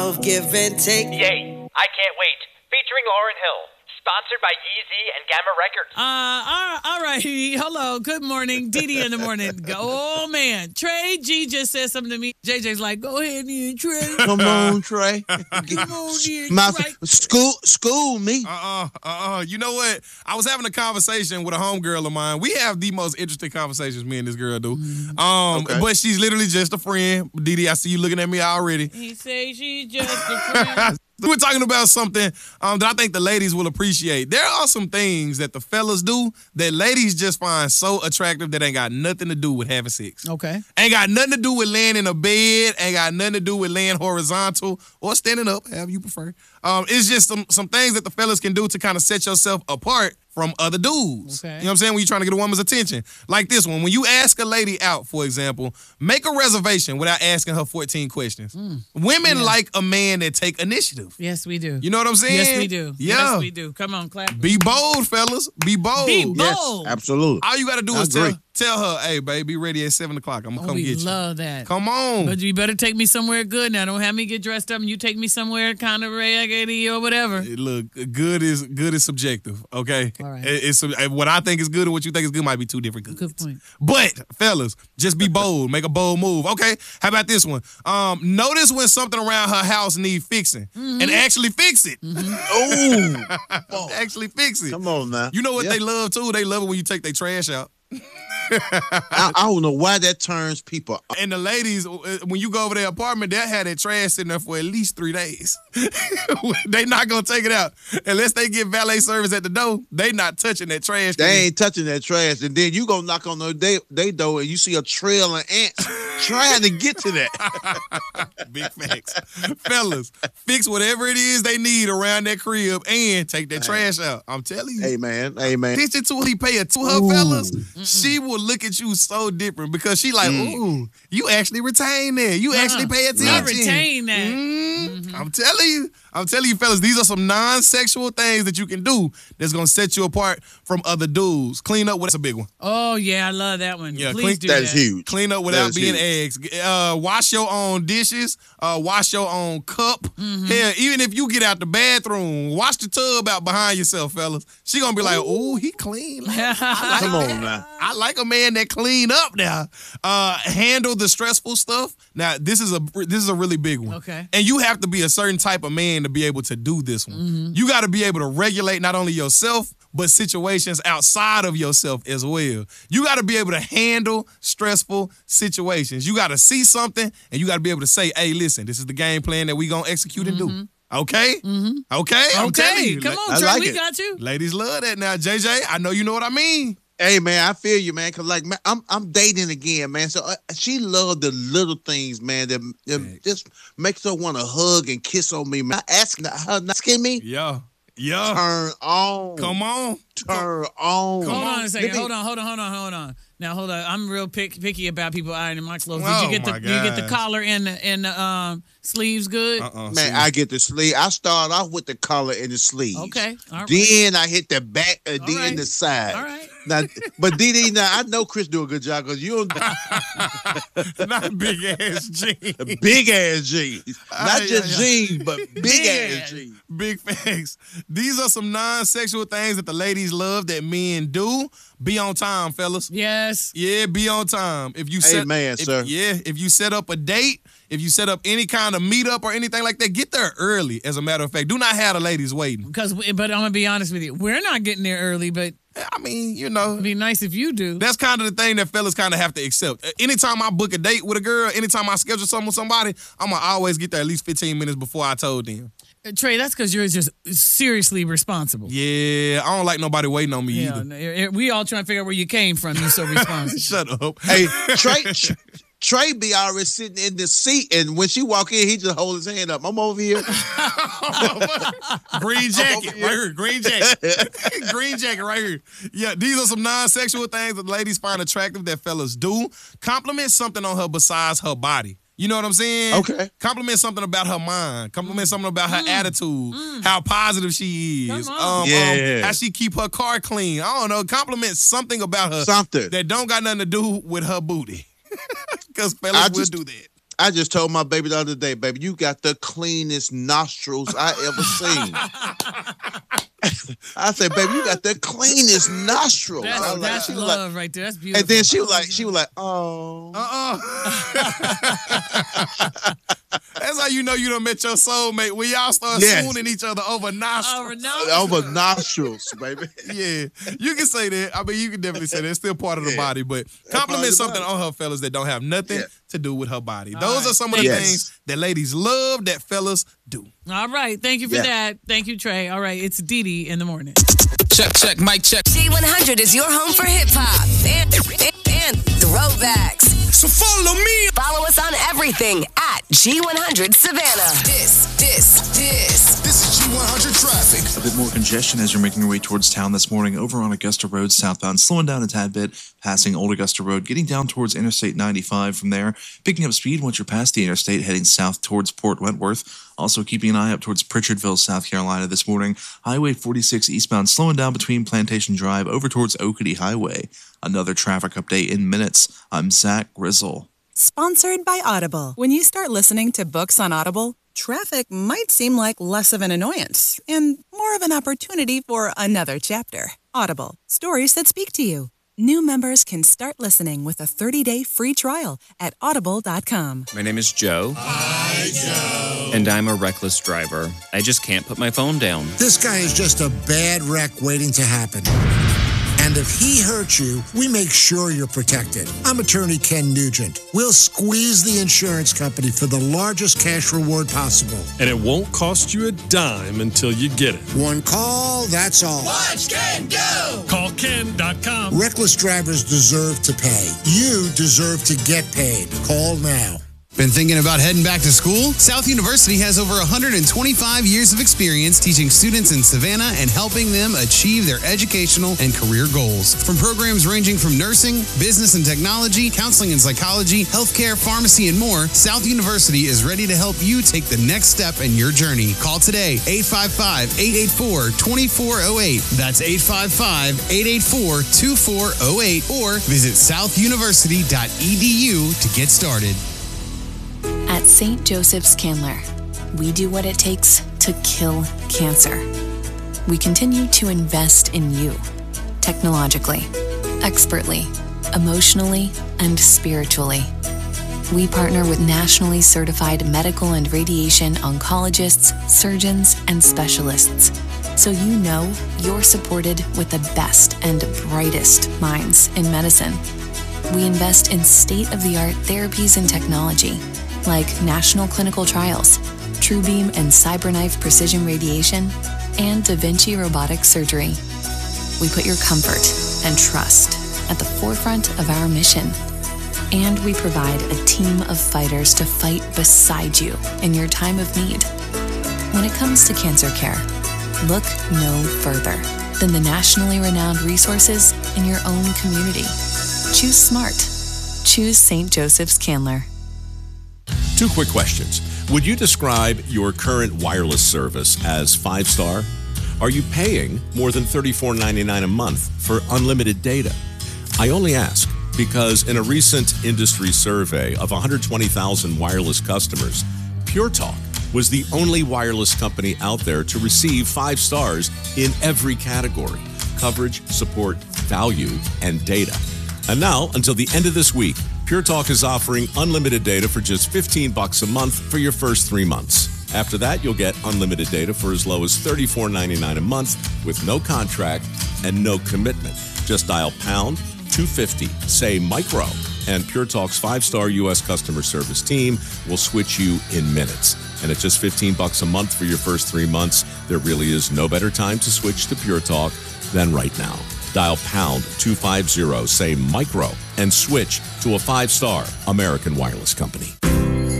love, give and take. Yay, I can't wait. Featuring Lauryn Hill. Sponsored by Yeezy and Gamma Records. All right. Hello. Good morning. Didi in the morning. Oh, man. Trey G just said something to me. JJ's like, go ahead and Trey. Come on, Trey. Come on, Trey. School me. You know what? I was having a conversation with a homegirl of mine. We have the most interesting conversations me and this girl do. Okay. But she's literally just a friend. Didi, I see you looking at me already. He say she's just a friend. We're talking about something that I think the ladies will appreciate. There are some things that the fellas do that ladies just find so attractive that ain't got nothing to do with having sex. Okay. Ain't got nothing to do with laying in a bed. Ain't got nothing to do with laying horizontal or standing up, however you prefer. It's just some things that the fellas can do to kind of set yourself apart from other dudes. Okay. You know what I'm saying? When you're trying to get a woman's attention. Like this one. When you ask a lady out, for example, make a reservation without asking her 14 questions. Women like a man that take initiative. Yes, we do. You know what I'm saying? Yes, we do. Yeah. Yes, we do. Come on, clap. Be bold, fellas. Be bold. Be bold. Yes, absolutely. All you got to do is tell her, hey, babe, be ready at 7 o'clock. I'm going to come get you. We love that. Come on. But you better take me somewhere good now. Don't have me get dressed up and you take me somewhere kind of raggedy or whatever. Look, good is subjective, okay? All right. It's what I think is good and what you think is good might be two different goods. Good point. But, fellas, just be bold. Make a bold move. Okay, how about this one? Notice when something around her house needs fixing and actually fix it. Oh. Actually fix it. Come on now. You know what they love, too? They love it when you take their trash out. I don't know why that turns people off. And the ladies, when you go over their apartment, they'll have their trash sitting there for at least 3 days. They not going to take it out. Unless they get valet service at the door, they not touching that trash. They ain't touching that trash. And then you go knock on their door and you see a trail of ants trying to get to that. Big facts. Fellas, fix whatever it is they need around that crib and take that trash out. I'm telling you. Amen. Teach it to he pay it to her, fellas. She will look at you so different because she like, ooh, you actually retain that. You actually pay attention. I retain that. I'm telling you, fellas, these are some non-sexual things that you can do that's going to set you apart from other dudes. Clean up, that's a big one. Oh, yeah, I love that one. Yeah, Please do that. That is huge. Clean up without being eggs. Wash your own dishes. Wash your own cup. Hell, even if you get out the bathroom, wash the tub out behind yourself, fellas. She going to be like, ooh, he clean. Come on now. I like a man that clean up now. Handle the stressful stuff. Now, this is a really big one. Okay. And you have to be a certain type of man to be able to do this one. You got to be able to regulate not only yourself, but situations outside of yourself as well. You got to be able to handle stressful situations. You got to see something, and you got to be able to say, hey, listen, this is the game plan that we going to execute and do. Okay? Okay? I'm telling you. Come on, I Trey, like we it. got you. Ladies love that now. JJ, I know you know what I mean. Hey man, I feel you, man. Cause like, man, I'm dating again, man. So she loved the little things, man, that just makes her want to hug and kiss on me. Man, asking her, not asking me. Yeah. Turn on. Come on. Turn on. Hold on a second. Hold on. Now hold on. I'm real picky about people ironing my clothes. Oh, Did you get the collar and the sleeves good? Man, I get the sleeve. I start off with the collar and the sleeves. Okay. All right. Then I hit the back, then right. the side. All right. Now, but Didi, now I know Chris do a good job because you don't Not big ass jeans. big ass jeans, not just jeans, but big ass jeans. Big facts. These are some non-sexual things that the ladies love that men do. Be on time, fellas. Yes. Yeah, be on time. If you sir. If you set up a date, if you set up any kind of meetup or anything like that, get there early. As a matter of fact, do not have the ladies waiting. But I'm gonna be honest with you, we're not getting there early, but I mean, you know, it'd be nice if you do. that's kind of the thing that fellas kind of have to accept. Anytime I book a date with a girl, anytime I schedule something with somebody, I'm going to always get there at least 15 minutes before I told them. Trey, that's because you're just seriously responsible. Yeah, I don't like nobody waiting on me either. We all trying to figure out where you came from. You're so responsible. Shut up. Hey, Trey be already sitting in the seat, and when she walk in, he just hold his hand up. I'm over here. Green jacket right here. Green jacket. Green jacket right here. Yeah, these are some non-sexual things that ladies find attractive that fellas do. Compliment something on her besides her body. You know what I'm saying? Okay. Compliment something about her mind. Compliment something about her attitude. How positive she is. How she keep her car clean. I don't know. Compliment something about her Something that don't got nothing to do with her booty. Because fellas will do that. I just told my baby the other day, baby, you got the cleanest nostrils I ever seen. I said, baby, you got the cleanest nostrils. That's love right there. That's beautiful. And then she was like, oh. That's how you know you done met your soulmate. When y'all start swooning each other over nostrils. Over nostrils, baby. Yeah, you can say that. I mean, you can definitely say that. It's still part of the body, but compliment something on her, fellas, that don't have nothing to do with her body. Those are some of the things that ladies love that fellas do. All right. Thank you for that. Thank you, Trey. All right. It's Didi in the morning. Check, mic check. G100 is your home for hip-hop and throwbacks. So follow me. Follow us on everything at G100 Savannah. This is G100 traffic. A bit more congestion as you're making your way towards town this morning over on Augusta Road southbound, slowing down a tad bit, passing Old Augusta Road, getting down towards Interstate 95 from there, picking up speed once you're past the interstate, heading south towards Port Wentworth. Also keeping an eye up towards Pritchardville, South Carolina this morning. Highway 46 eastbound slowing down between Plantation Drive over towards Oakady Highway. Another traffic update in minutes. I'm Zach Grizzle. Sponsored by Audible. When you start listening to books on Audible, traffic might seem like less of an annoyance and more of an opportunity for another chapter. Audible. Stories that speak to you. New members can start listening with a 30-day free trial at audible.com. My name is Joe. Hi, Joe. And I'm a reckless driver. I just can't put my phone down. This guy is just a bad wreck waiting to happen. And if he hurts you, we make sure you're protected. I'm attorney Ken Nugent. We'll squeeze the insurance company for the largest cash reward possible. And it won't cost you a dime until you get it. One call, that's all. Watch Ken go! Call Ken.com. Reckless drivers deserve to pay. You deserve to get paid. Call now. Been thinking about heading back to school? South University has over 125 years of experience teaching students in Savannah and helping them achieve their educational and career goals. From programs ranging from nursing, business and technology, counseling and psychology, healthcare, pharmacy, and more, South University is ready to help you take the next step in your journey. Call today, 855-884-2408. That's 855-884-2408, or visit southuniversity.edu to get started. At St. Joseph's Candler, we do what it takes to kill cancer. We continue to invest in you, technologically, expertly, emotionally, and spiritually. We partner with nationally certified medical and radiation oncologists, surgeons, and specialists, so you know you're supported with the best and brightest minds in medicine. We invest in state-of-the-art therapies and technology, like national clinical trials, TrueBeam and CyberKnife precision radiation, and Da Vinci robotic surgery. We put your comfort and trust at the forefront of our mission. And we provide a team of fighters to fight beside you in your time of need. When it comes to cancer care, look no further than the nationally renowned resources in your own community. Choose smart. Choose St. Joseph's Candler. 2 quick questions. Would you describe your current wireless service as 5-star? Are you paying more than $34.99 a month for unlimited data? I only ask because in a recent industry survey of 120,000 wireless customers, Pure Talk was the only wireless company out there to receive 5 stars in every category: coverage, support, value, and data. And now, until the end of this week, Pure Talk is offering unlimited data for just $15 a month for your first 3 months. After that, you'll get unlimited data for as low as $34.99 a month with no contract and no commitment. Just dial pound 250, say micro, and Pure Talk's 5-star U.S. customer service team will switch you in minutes. And at just $15 a month for your first 3 months, there really is no better time to switch to Pure Talk than right now. Dial pound 250, say micro, and switch to a 5-star American wireless company.